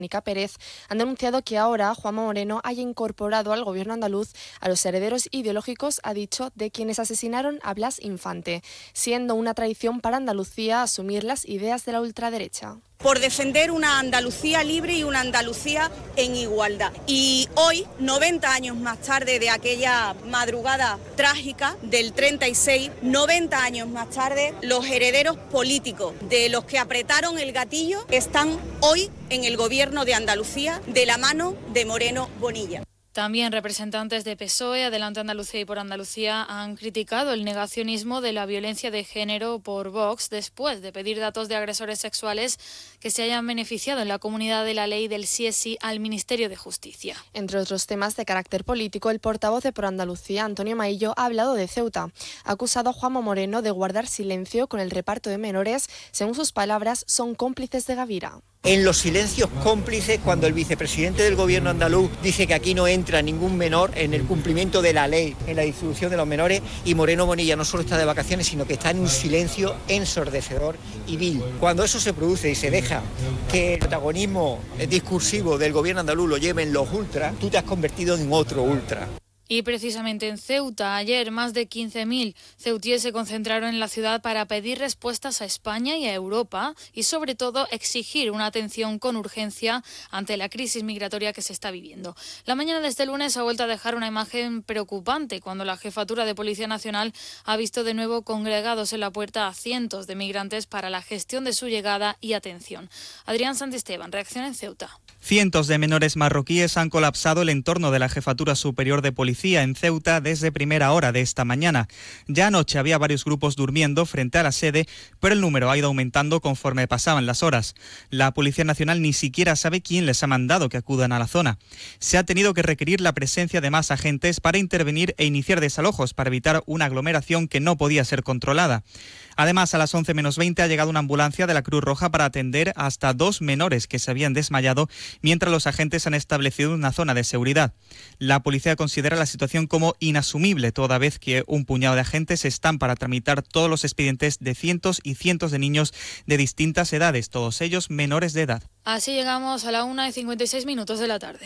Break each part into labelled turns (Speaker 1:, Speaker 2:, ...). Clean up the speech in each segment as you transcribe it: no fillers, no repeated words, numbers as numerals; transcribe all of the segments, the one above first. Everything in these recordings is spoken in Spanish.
Speaker 1: Mónica Pérez, han denunciado que ahora Juanma Moreno haya incorporado al gobierno andaluz a los herederos ideológicos, ha dicho, de quienes asesinaron a Blas Infante, siendo una tradición para Andalucía asumir las ideas de la ultraderecha.
Speaker 2: Por defender una Andalucía libre y una Andalucía en igualdad. Y hoy, 90 años más tarde de aquella madrugada trágica del 36, 90 años más tarde, los herederos políticos de los que apretaron el gatillo están hoy en el gobierno de Andalucía de la mano de Moreno Bonilla.
Speaker 3: También representantes de PSOE, Adelante Andalucía y Por Andalucía han criticado el negacionismo de la violencia de género por Vox después de pedir datos de agresores sexuales que se hayan beneficiado en la comunidad de la ley del sí es sí al Ministerio de Justicia.
Speaker 1: Entre otros temas de carácter político, el portavoz de Por Andalucía, Antonio Maillo, ha hablado de Ceuta. Ha acusado a Juanma Moreno de guardar silencio con el reparto de menores. Según sus palabras, son cómplices de Gavira.
Speaker 4: En los silencios cómplices, cuando el vicepresidente del gobierno andaluz dice que aquí no entra ningún menor en el cumplimiento de la ley, en la distribución de los menores, y Moreno Bonilla no solo está de vacaciones, sino que está en un silencio ensordecedor y vil. Cuando eso se produce y se deja que el protagonismo discursivo del gobierno andaluz lo lleven los ultras, tú te has convertido en otro ultra.
Speaker 3: Y precisamente en Ceuta, ayer más de 15.000 ceutíes se concentraron en la ciudad para pedir respuestas a España y a Europa y sobre todo exigir una atención con urgencia ante la crisis migratoria que se está viviendo. La mañana de este lunes ha vuelto a dejar una imagen preocupante cuando la Jefatura de Policía Nacional ha visto de nuevo congregados en la puerta a cientos de migrantes para la gestión de su llegada y atención. Adrián Santisteban, reacción en Ceuta.
Speaker 5: Cientos de menores marroquíes han colapsado el entorno de la Jefatura Superior de Policía en Ceuta desde primera hora de esta mañana. Ya anoche había varios grupos durmiendo frente a la sede, pero el número ha ido aumentando conforme pasaban las horas. La Policía Nacional ni siquiera sabe quién les ha mandado que acudan a la zona. Se ha tenido que requerir la presencia de más agentes para intervenir e iniciar desalojos para evitar una aglomeración que no podía ser controlada. Además, a las 11 menos 20 ha llegado una ambulancia de la Cruz Roja para atender hasta 2 menores que se habían desmayado, mientras los agentes han establecido una zona de seguridad. La policía considera la situación como inasumible, toda vez que un puñado de agentes están para tramitar todos los expedientes de cientos y cientos de niños de distintas edades, todos ellos menores de edad.
Speaker 3: Así llegamos a la 1:56 de la tarde.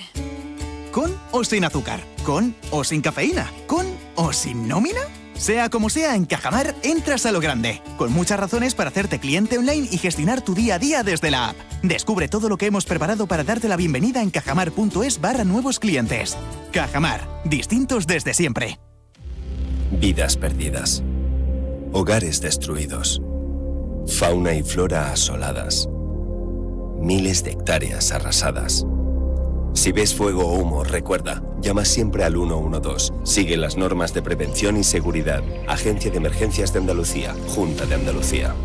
Speaker 6: ¿Con o sin azúcar? ¿Con o sin cafeína? ¿Con o sin nómina? Sea como sea, en Cajamar entras a lo grande, con muchas razones para hacerte cliente online y gestionar tu día a día desde la app. Descubre todo lo que hemos preparado para darte la bienvenida en cajamar.es/nuevos clientes. Cajamar, distintos desde siempre.
Speaker 7: Vidas perdidas. Hogares destruidos. Fauna y flora asoladas. Miles de hectáreas arrasadas. Si ves fuego o humo, recuerda, llama siempre al 112. Sigue las normas de prevención y seguridad. Agencia de Emergencias de Andalucía, Junta de Andalucía.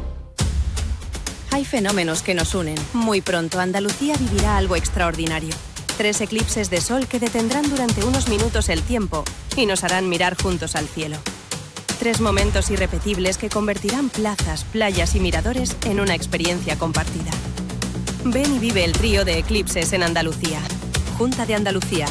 Speaker 8: Hay fenómenos que nos unen. Muy pronto Andalucía vivirá algo extraordinario. 3 eclipses de sol que detendrán durante unos minutos el tiempo y nos harán mirar juntos al cielo. 3 momentos irrepetibles que convertirán plazas, playas y miradores en una experiencia compartida. Ven y vive el trío de eclipses en Andalucía. Junta de Andalucía.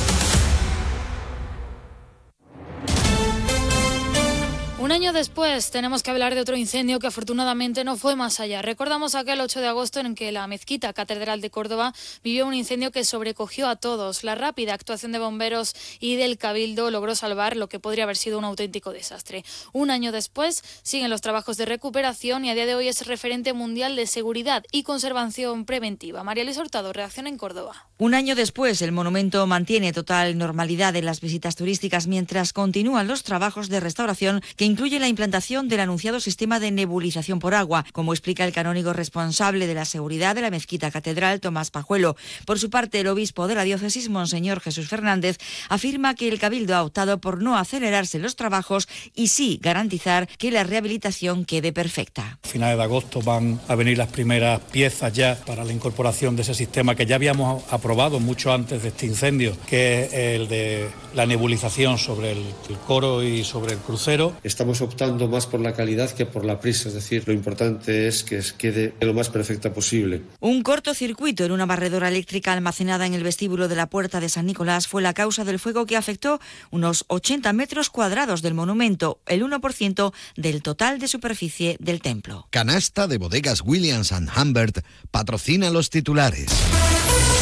Speaker 3: Un año después tenemos que hablar de otro incendio que afortunadamente no fue más allá. Recordamos aquel 8 de agosto en que la Mezquita Catedral de Córdoba vivió un incendio que sobrecogió a todos. La rápida actuación de bomberos y del Cabildo logró salvar lo que podría haber sido un auténtico desastre. Un año después siguen los trabajos de recuperación y a día de hoy es referente mundial de seguridad y conservación preventiva. María Luisa Hurtado, reacción en Córdoba.
Speaker 9: Un año después, el monumento mantiene total normalidad en las visitas turísticas mientras continúan los trabajos de restauración que incluye la implantación del anunciado sistema de nebulización por agua, como explica el canónigo responsable de la seguridad de la Mezquita Catedral, Tomás Pajuelo. Por su parte, el obispo de la diócesis, Monseñor Jesús Fernández, afirma que el Cabildo ha optado por no acelerarse los trabajos y sí garantizar que la rehabilitación quede perfecta.
Speaker 10: A finales de agosto van a venir las primeras piezas ya para la incorporación de ese sistema que ya habíamos aprobado mucho antes de este incendio, que es el de la nebulización sobre el coro y sobre el crucero.
Speaker 11: Está Estamos optando más por la calidad que por la prisa, es decir, lo importante es que quede lo más perfecta posible.
Speaker 9: Un cortocircuito en una barredora eléctrica almacenada en el vestíbulo de la Puerta de San Nicolás fue la causa del fuego que afectó unos 80 metros cuadrados del monumento, el 1% del total de superficie del templo.
Speaker 12: Canasta de Bodegas Williams & Humbert patrocina los titulares.